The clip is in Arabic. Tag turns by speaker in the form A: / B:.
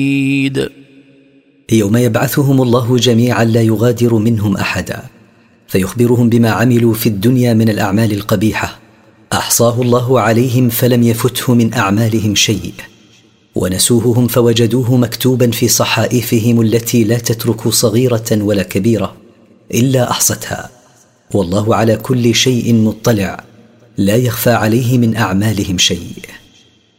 A: يوم يبعثهم الله جميعا لا يغادر منهم أحدا، فيخبرهم بما عملوا في الدنيا من الأعمال القبيحة، أحصاه الله عليهم فلم يفته من أعمالهم شيء، ونسوه هم فوجدوه مكتوبا في صحائفهم التي لا تترك صغيرة ولا كبيرة إلا أحصتها، والله على كل شيء مطلع، لا يخفى عليه من أعمالهم شيء.